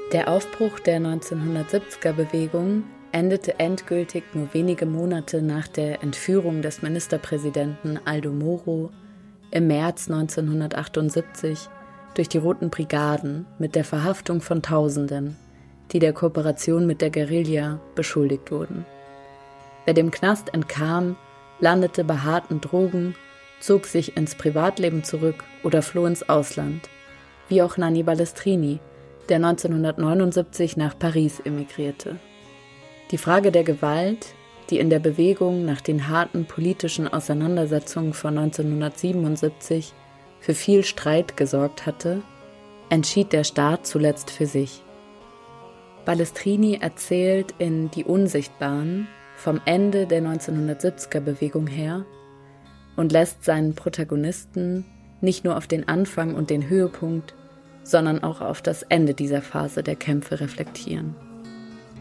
Der Aufbruch der 1970er-Bewegung endete endgültig nur wenige Monate nach der Entführung des Ministerpräsidenten Aldo Moro im März 1978 durch die Roten Brigaden mit der Verhaftung von Tausenden, die der Kooperation mit der Guerilla beschuldigt wurden. Wer dem Knast entkam, landete bei harten Drogen, zog sich ins Privatleben zurück oder floh ins Ausland, wie auch Nanni Balestrini, der 1979 nach Paris emigrierte. Die Frage der Gewalt, die in der Bewegung nach den harten politischen Auseinandersetzungen von 1977 für viel Streit gesorgt hatte, entschied der Staat zuletzt für sich. Balestrini erzählt in Die Unsichtbaren vom Ende der 1970er-Bewegung her und lässt seinen Protagonisten nicht nur auf den Anfang und den Höhepunkt, sondern auch auf das Ende dieser Phase der Kämpfe reflektieren.